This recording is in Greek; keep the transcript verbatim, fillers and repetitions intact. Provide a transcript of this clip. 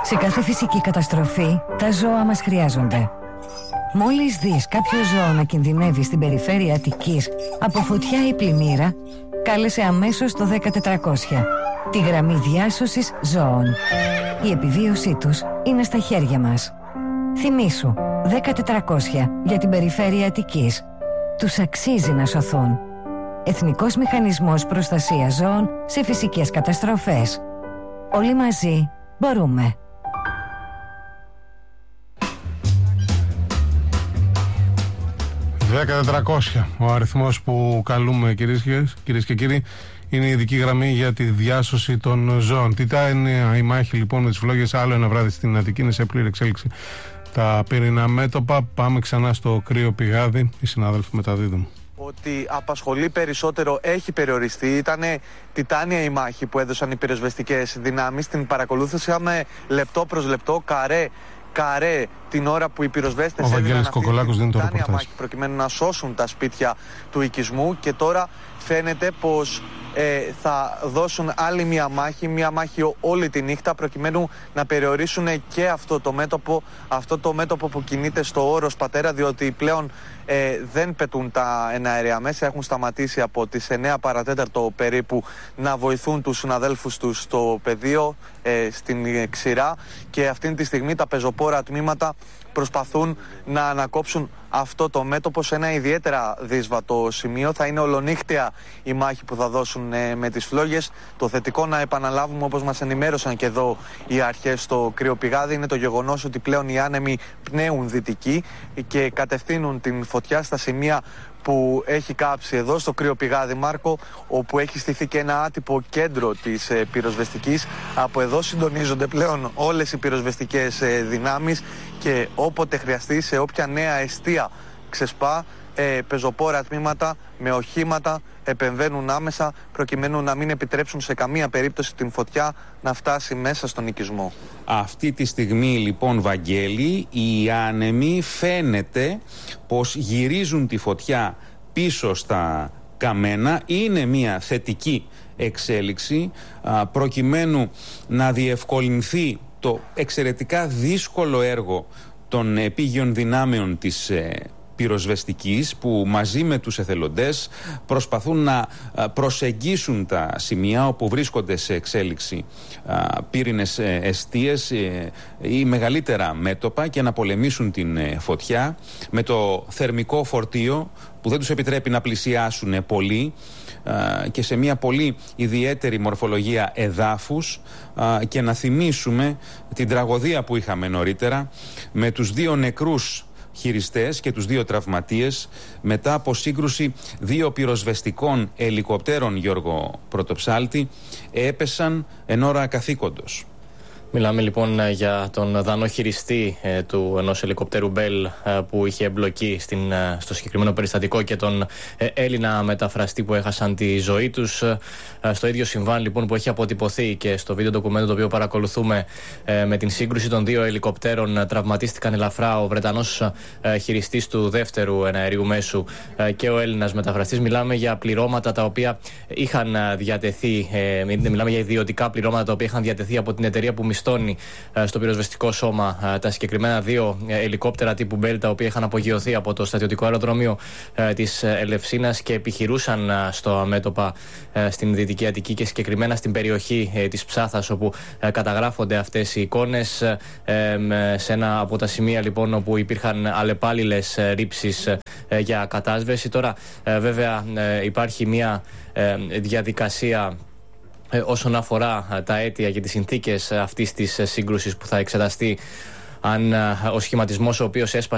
Σε κάθε φυσική καταστροφή, τα ζώα μας χρειάζονται. Μόλις δεις κάποιο ζώο να κινδυνεύει στην περιφέρεια Αττικής από φωτιά ή πλημμύρα, κάλεσε αμέσως το δέκα τετρακόσια, τη γραμμή διάσωσης ζώων. Η επιβίωσή τους είναι στα χέρια μας. Θυμήσου, δέκα τετρακόσια για την περιφέρεια Αττικής. Τους αξίζει να σωθούν. Εθνικός Μηχανισμός Προστασίας Ζώων σε φυσικές καταστροφές. Όλοι μαζί μπορούμε. δέκα τετρακόσια ο αριθμός που καλούμε, κυρίες και, κυρίες και κύριοι. Είναι η ειδική γραμμή για τη διάσωση των ζώων. Τι τα είναι η μάχη λοιπόν με τις φλόγες? Άλλο ένα βράδυ στην Αττική, είναι σε πλήρη εξέλιξη τα πυρηνά μέτωπα. Πάμε ξανά στο κρύο πηγάδι. Οι συνάδελφοι μεταδίδουν. Ότι απασχολεί περισσότερο έχει περιοριστεί. Ήταν τιτάνια η μάχη που έδωσαν οι πυροσβεστικές δυνάμεις. Την παρακολούθησαμε λεπτό προς λεπτό, καρέ καρέ, την ώρα που οι πυροσβέστες έδιναν αυτή την τιτάνια μάχη προκειμένου να σώσουν τα σπίτια του οικισμού, και τώρα φαίνεται πως ε, θα δώσουν άλλη μια μάχη, μια μάχη όλη τη νύχτα, προκειμένου να περιορίσουν και αυτό το μέτωπο, αυτό το μέτωπο που κινείται στο όρος Πατέρα, διότι πλέον ε, δεν πετούν τα εναέρια μέσα, έχουν σταματήσει από τις εννέα παρατέταρτο περίπου να βοηθούν τους συναδέλφους τους στο πεδίο, ε, στην ξηρά, και αυτή τη στιγμή τα πεζοπόρα τμήματα προσπαθούν να ανακόψουν αυτό το μέτωπο σε ένα ιδιαίτερα δύσβατο σημείο. Θα είναι ολονύχτια η μάχη που θα δώσουν ε, με τις φλόγες. Το θετικό, να επαναλάβουμε, όπως μας ενημέρωσαν και εδώ οι αρχές στο κρύο πηγάδι, είναι το γεγονός ότι πλέον οι άνεμοι πνέουν δυτικοί και κατευθύνουν την φωτιά στα σημεία που έχει κάψει εδώ στο κρύο πηγάδι, Μάρκο, όπου έχει στηθεί και ένα άτυπο κέντρο της ε, πυροσβεστικής. Από εδώ συντονίζονται πλέον όλες οι πυροσβεστικές ε, δυνάμεις, και όποτε χρειαστεί, σε όποια νέα εστία ξεσπά, ε, πεζοπόρα τμήματα με οχήματα επεμβαίνουν άμεσα, προκειμένου να μην επιτρέψουν σε καμία περίπτωση την φωτιά να φτάσει μέσα στον οικισμό. Αυτή τη στιγμή λοιπόν, Βαγγέλη, οι άνεμοι φαίνεται πως γυρίζουν τη φωτιά πίσω στα καμένα. Είναι μια θετική εξέλιξη, α, προκειμένου να διευκολυνθεί το εξαιρετικά δύσκολο έργο των επίγειων δυνάμεων της ε, πυροσβεστικής, που μαζί με τους εθελοντές προσπαθούν να προσεγγίσουν τα σημεία όπου βρίσκονται σε εξέλιξη πύρινες εστίες ή μεγαλύτερα μέτωπα, και να πολεμήσουν την φωτιά με το θερμικό φορτίο που δεν τους επιτρέπει να πλησιάσουν πολύ, και σε μια πολύ ιδιαίτερη μορφολογία εδάφους, και να θυμίσουμε την τραγωδία που είχαμε νωρίτερα με τους δύο νεκρούς χειριστές και τους δύο τραυματίες μετά από σύγκρουση δύο πυροσβεστικών ελικοπτέρων, Γιώργο Πρωτοψάλτη, έπεσαν εν ώρα καθήκοντος. Μιλάμε λοιπόν για τον δανό χειριστή ε, του ενός ελικοπτέρου Μπέλ ε, που είχε εμπλοκή στην, ε, στο συγκεκριμένο περιστατικό, και τον ε, Έλληνα μεταφραστή που έχασαν τη ζωή τους. Ε, στο ίδιο συμβάν λοιπόν που έχει αποτυπωθεί και στο βίντεο ντοκουμέντο το οποίο παρακολουθούμε, ε, με την σύγκρουση των δύο ελικοπτέρων, ε, τραυματίστηκαν ελαφρά ο Βρετανός ε, χειριστής του δεύτερου εναερίου μέσου ε, και ο Έλληνας μεταφραστής. Μιλάμε για πληρώματα τα οποία είχαν διατεθεί, ε, μιλάμε για ιδιωτικά πληρώματα τα οποία είχαν διατεθεί από την εταιρεία που στο πυροσβεστικό σώμα τα συγκεκριμένα δύο ελικόπτερα τύπου Μπέλ, τα οποία είχαν απογειωθεί από το στρατιωτικό αεροδρόμιο της Ελευσίνας και επιχειρούσαν στο μέτωπα στην Δυτική Αττική, και συγκεκριμένα στην περιοχή της Ψάθας, όπου καταγράφονται αυτές οι εικόνες, σε ένα από τα σημεία λοιπόν όπου υπήρχαν αλλεπάλληλες ρήψεις για κατάσβεση. Τώρα βέβαια υπάρχει μια διαδικασία όσον αφορά τα αίτια και τις συνθήκες αυτής της σύγκρουσης, που θα εξεταστεί αν ο σχηματισμός ο οποίος έσπασε